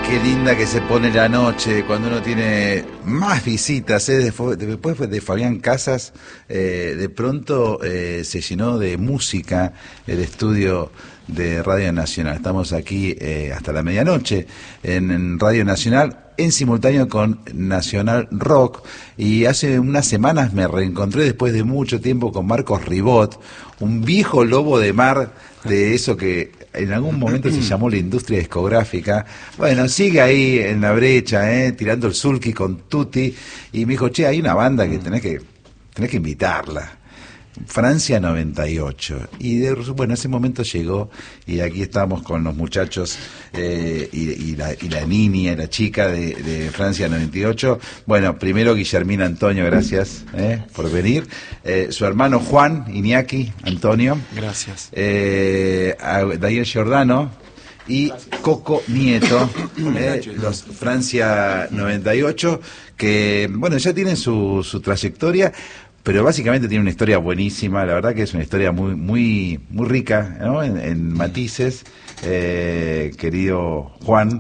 Qué linda que se pone la noche cuando uno tiene más visitas, ¿eh? Después de Fabián Casas, de pronto se llenó de música el estudio de Radio Nacional. Estamos aquí hasta la medianoche en Radio Nacional, en simultáneo con Nacional Rock, y hace unas semanas me reencontré después de mucho tiempo con Marcos Ribot, un viejo lobo de mar de eso que en algún momento se llamó la industria discográfica. Bueno, sigue ahí en la brecha, tirando el sulky con Tutti, y me dijo, che, hay una banda que tenés que invitarla. Francia 98. Y bueno, ese momento llegó y aquí estamos con los muchachos y la niña, la chica de Francia 98. Bueno, primero Guillermina Antonio, gracias por venir. Su hermano Juan Iñaki Antonio. Gracias. A Daniel Giordano y Coco Nieto, los Francia 98, que bueno, ya tienen su trayectoria, pero básicamente tiene una historia buenísima. La verdad que es una historia muy rica, ¿no? En matices, querido Juan,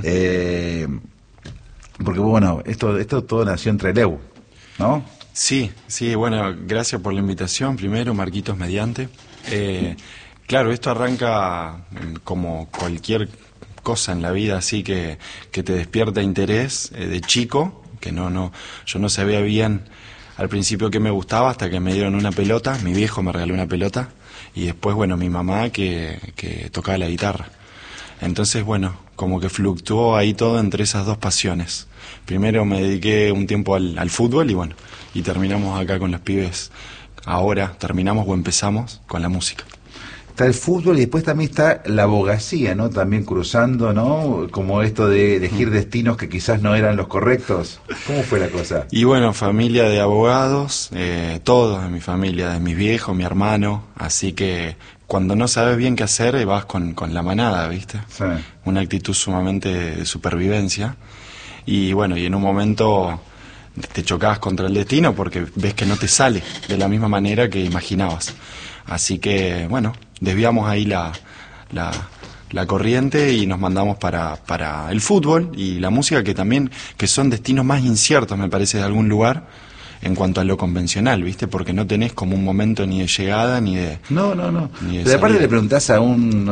porque bueno, esto todo nació en Trelew, ¿no? Sí, bueno, gracias por la invitación, primero, Marquitos mediante. Claro, esto arranca como cualquier cosa en la vida, así que te despierta interés de chico, que yo no sabía bien al principio que me gustaba, hasta que me dieron una pelota. Mi viejo me regaló una pelota, y después, bueno, mi mamá que tocaba la guitarra. Entonces, bueno, como que fluctuó ahí todo entre esas dos pasiones. Primero me dediqué un tiempo al fútbol, y bueno, y terminamos acá con los pibes. Ahora terminamos o empezamos con la música. Está el fútbol y después también está la abogacía, ¿no? También cruzando, ¿no? Como esto de elegir destinos que quizás no eran los correctos. ¿Cómo fue la cosa? Y bueno, familia de abogados, todos de mi familia, de mis viejos, mi hermano, así que cuando no sabes bien qué hacer, vas con la manada, ¿viste? Sí. Una actitud sumamente de supervivencia. Y bueno, y en un momento te chocabas contra el destino porque ves que no te sale de la misma manera que imaginabas. Así que, bueno, desviamos ahí la corriente y nos mandamos para el fútbol y la música, que son destinos más inciertos, me parece, de algún lugar en cuanto a lo convencional, ¿viste? Porque no tenés como un momento ni de llegada ni de... No. Ni de Pero aparte salida. le preguntás a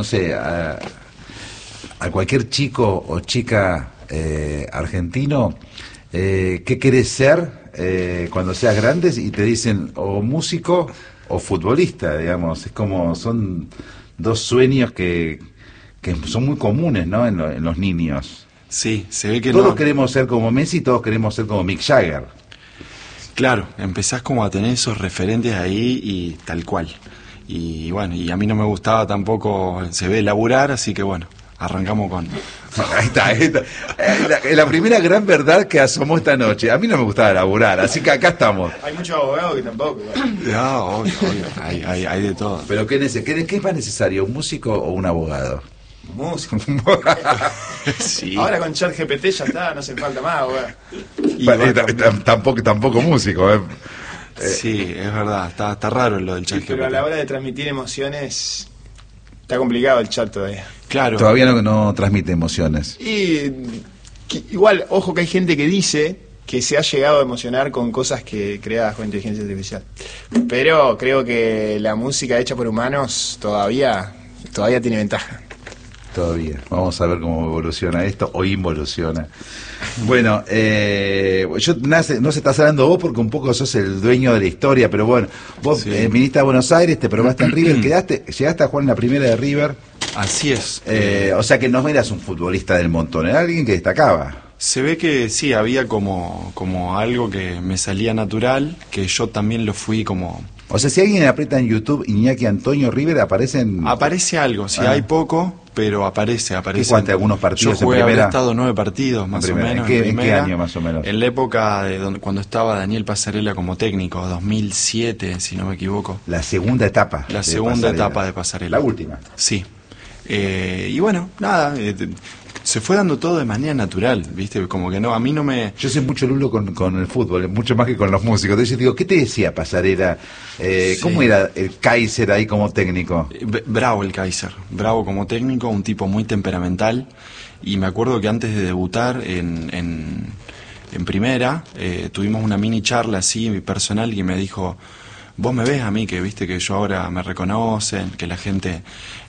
a cualquier chico o chica argentino, ¿qué querés ser cuando seas grandes? Y te dicen o músico o futbolista, digamos. Es como, son dos sueños que son muy comunes, ¿no? En los niños. Sí, se ve que todos no. queremos ser como Messi, todos queremos ser como Mick Jagger. Claro, empezás como a tener esos referentes ahí y tal cual. Y bueno, y a mí no me gustaba tampoco, se ve, laburar, así que bueno, arrancamos con... Ahí está. La primera gran verdad que asomó esta noche. A mí no me gustaba laburar, así que acá estamos. Hay muchos abogados que tampoco. No, obvio, hay de todo. Pero ¿qué es más necesario, un músico o un abogado? Música. Sí. Ahora con ChatGPT ya está, no hace falta más, abogado. Y va Tampoco músico, ¿eh? Sí, es verdad, está raro lo del chat. Pero a la hora de transmitir emociones está complicado el chat todavía. Claro. Todavía no transmite emociones. Y igual, ojo que hay gente que dice que se ha llegado a emocionar con cosas creadas con inteligencia artificial. Pero creo que la música hecha por humanos todavía tiene ventaja. Todavía. Vamos a ver cómo evoluciona esto o involuciona. Bueno, no se está hablando vos porque un poco sos el dueño de la historia, pero bueno, vos Sí. Viniste a Buenos Aires, te probaste en River, llegaste a jugar en la primera de River. Así es. O sea que no eras un futbolista del montón, era alguien que destacaba. Se ve que sí, había como algo que me salía natural, que yo también lo fui como... O sea, si alguien aprieta en YouTube Iñaki Antonio River, Aparece algo, sí, hay poco, pero aparece. ¿Qué cuánto, algunos partidos yo jugué, en primera? habré estado 9 partidos más o menos. ¿En qué año más o menos? En la época cuando estaba Daniel Pasarela como técnico, 2007, si no me equivoco. La segunda etapa. La segunda etapa de Pasarela. La última. Sí. Y bueno, nada, se fue dando todo de manera natural, ¿viste? Como que no, a mí no me... Yo sé mucho, Lulo, con el fútbol, mucho más que con los músicos. Entonces digo, ¿qué te decía Pasarela? ¿Cómo era el Kaiser ahí como técnico? Bravo el Kaiser, bravo como técnico, un tipo muy temperamental. Y me acuerdo que antes de debutar en primera, tuvimos una mini charla así personal y me dijo... Vos me ves a mí, que viste que yo ahora me reconocen, que la gente,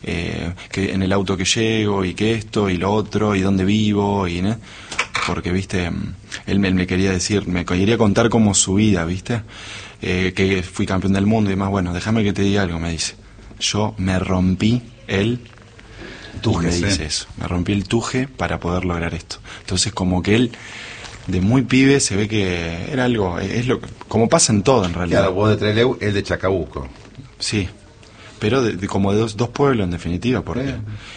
que en el auto que llego, y que esto, y lo otro, y dónde vivo, y ¿no? Porque viste, él me quería decir, me quería contar como su vida, viste, que fui campeón del mundo y demás. Bueno, déjame que te diga algo, me dice. Yo me rompí el tuje, me dice eso, me rompí el tuje para poder lograr esto. Entonces como que él... de muy pibe se ve que era algo, es lo como pasa en todo en realidad. Claro, vos de Trelew, él de Chacabuco. Sí, pero como de dos pueblos en definitiva, porque...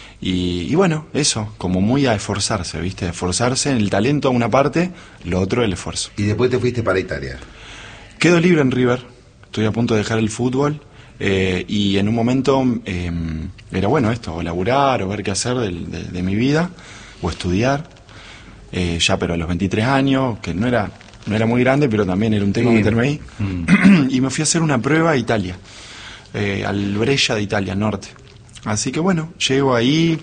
Y bueno, eso, como muy a esforzarse, ¿viste? Esforzarse en el talento a una parte, lo otro el esfuerzo. Y después te fuiste para Italia. Quedo libre en River, estoy a punto de dejar el fútbol, y en un momento era bueno esto, o laburar, o ver qué hacer de mi vida, o estudiar. Ya pero a los 23 años, que no era muy grande, pero también era un tema meterme ahí. Y me fui a hacer una prueba a Italia, al Brescia de Italia, norte. Así que bueno, llego ahí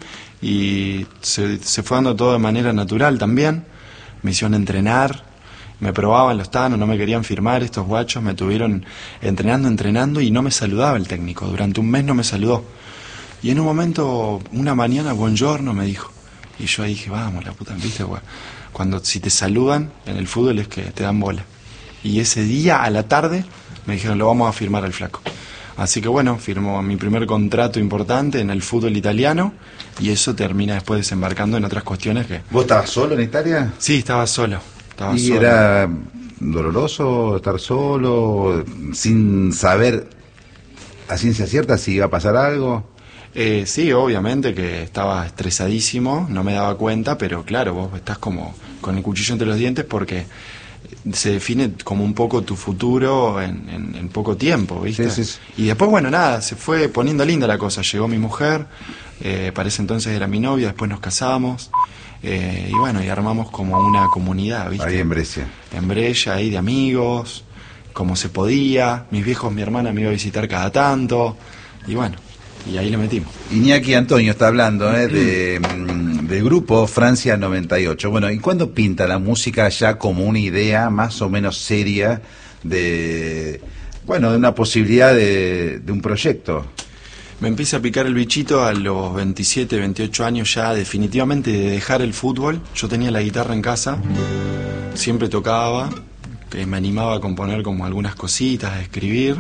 y se fue dando todo de manera natural también. Me hicieron entrenar, me probaban los tanos, no me querían firmar estos guachos, me tuvieron entrenando y no me saludaba el técnico. Durante un mes no me saludó. Y en un momento, una mañana, buongiorno, me dijo. Y yo ahí dije, vamos, la puta, ¿viste? Cuando si te saludan en el fútbol es que te dan bola. Y ese día, a la tarde, me dijeron, lo vamos a firmar al flaco. Así que bueno, firmó mi primer contrato importante en el fútbol italiano y eso termina después desembarcando en otras cuestiones que... ¿Vos estabas solo en Italia? Sí, estaba solo. ¿Y era doloroso estar solo, sin saber a ciencia cierta si iba a pasar algo? Sí, obviamente que estaba estresadísimo, no me daba cuenta, pero claro, vos estás como con el cuchillo entre los dientes porque se define como un poco tu futuro en poco tiempo, ¿viste? Sí. Y después, bueno, nada, se fue poniendo linda la cosa. Llegó mi mujer, para ese entonces era mi novia, después nos casamos, y bueno, y armamos como una comunidad, ¿viste? Ahí en Brescia. En Brescia, ahí de amigos, como se podía. Mis viejos, mi hermana me iba a visitar cada tanto, y bueno... Y ahí le metimos. Iñaki Antonio está hablando del grupo Francia 98. Bueno, ¿y cuándo pinta la música ya como una idea más o menos seria de una posibilidad de un proyecto? Me empieza a picar el bichito a los 27, 28 años ya definitivamente de dejar el fútbol. Yo tenía la guitarra en casa, siempre tocaba, me animaba a componer como algunas cositas, a escribir.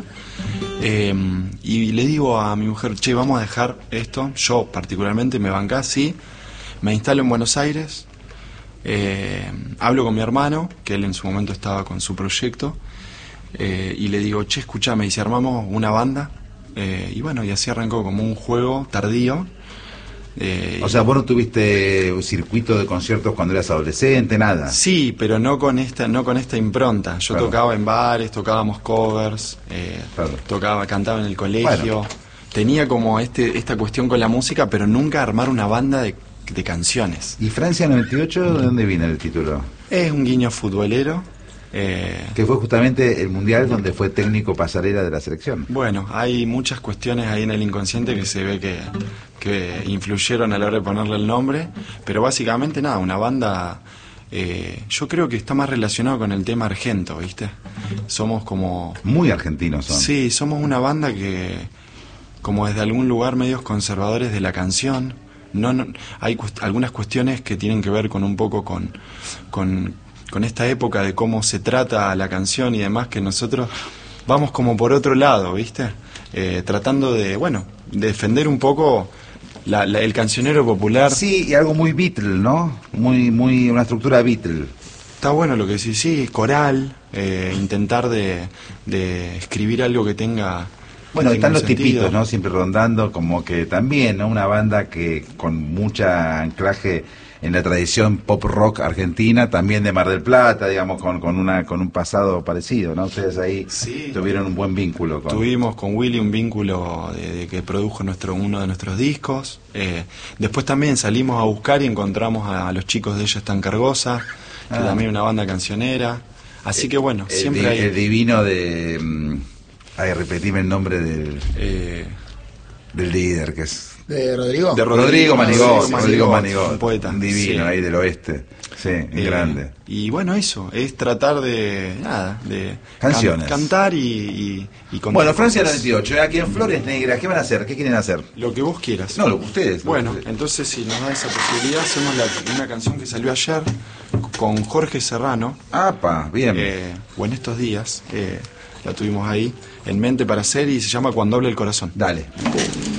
Y le digo a mi mujer, che, vamos a dejar esto. Yo particularmente me bancé, sí. Me instalo en Buenos Aires. Hablo con mi hermano, que él en su momento estaba con su proyecto. Y le digo, che, escuchame, y si armamos una banda. Y bueno, y así arrancó como un juego tardío. O sea, vos no tuviste un circuito de conciertos cuando eras adolescente, nada. Sí, pero no con esta impronta. Yo tocaba en bares, tocábamos covers, cantaba en el colegio. Bueno. Tenía como esta cuestión con la música, pero nunca armar una banda de canciones. ¿Y Francia 98, de dónde viene el título? Es un guiño futbolero. Que fue justamente el mundial donde fue técnico Pasarela de la selección. Bueno, hay muchas cuestiones ahí en el inconsciente que se ve que influyeron a la hora de ponerle el nombre, pero básicamente nada, una banda, yo creo que está más relacionado con el tema argento, ¿viste? Somos como... Muy argentinos son. Sí, somos una banda que, como desde algún lugar medios conservadores de la canción, hay algunas cuestiones que tienen que ver con un poco con esta época de cómo se trata la canción y demás, que nosotros vamos como por otro lado, ¿viste? Tratando de defender un poco el cancionero popular. Sí, y algo muy Beatle, ¿no? Muy una estructura Beatle. Está bueno lo que decís, sí, coral, intentar de escribir algo que tenga Bueno, no están tiene los sentido. tipitos, ¿no? Siempre rondando, como que también, ¿no? Una banda que con mucha anclaje en la tradición pop rock argentina, también de Mar del Plata, digamos, con un pasado parecido, ¿no? Ustedes ahí Sí. tuvieron un buen vínculo con... Tuvimos con Willy un vínculo de que produjo uno de nuestros discos. Después también salimos a buscar y encontramos a los chicos de Ella es tan cargosa, que también es una banda cancionera. Así que bueno, siempre hay... El divino de... ay, repetime el nombre del líder, que es... ¿De Rodrigo? De Rodrigo Manigot, sí, Rodrigo Manigot, un poeta. un divino Sí. ahí del oeste, sí, grande. Y bueno, eso, es tratar de, nada, de Canciones. cantar y contar Bueno, Francia cosas. 98, aquí en Flores Negras, ¿qué van a hacer? ¿Qué quieren hacer? Lo que vos quieras. No, ustedes. Bueno, entonces si nos da esa posibilidad, hacemos una canción que salió ayer con Jorge Serrano, ¡Apa! Bien. o en estos días, la tuvimos ahí en mente para hacer y se llama Cuando habla el corazón. Dale.